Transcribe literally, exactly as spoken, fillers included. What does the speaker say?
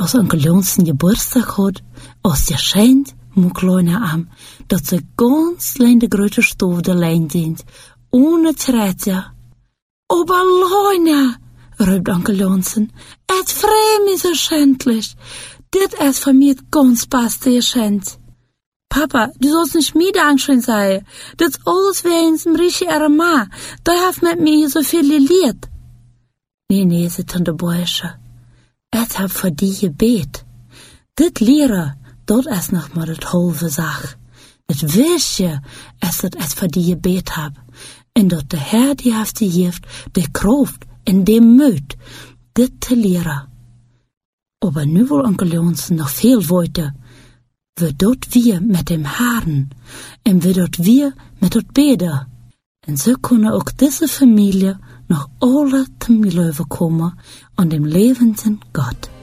als onkel Jons een Geburtstag had, als je schijnt, moet kleiner aan, dat ze ganz klein de grote stof de lijn dient, ohne Tretja. Aber Leuna, riep onkel Jonsen, het vreemd is so schändlich. Dit is van mir ganz beste geschenkt. Papa, du sollst nicht mir dankschön sein. Das ist alles wegen dem Rischi Arama. Der hat mit mir so viel geleerd. Nee, nee, zei tante Boesje. Het heb voor die gebed. Dit leren, dat is nog maar het halve zaak. Het wist je, is dat het voor die gebed heb. En dat de Heer die heeft gegeven, de kracht en de moed, dit te leren. Aber nu wil onkel Jonsen nog veel weten. We dat wir met dem Herrn en we dat wir met het beden. En zo kunnen ook deze familie nog alle te geloven komen aan dem levenden God.